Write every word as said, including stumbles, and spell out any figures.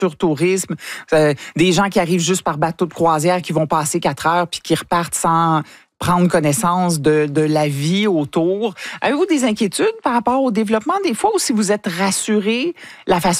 surtourisme, euh, des gens qui arrivent juste par bateau de croisière, qui vont passer quatre heures puis qui repartent sans prendre connaissance de, de la vie autour. Avez-vous des inquiétudes par rapport au développement des fois ou si vous êtes rassuré, la façon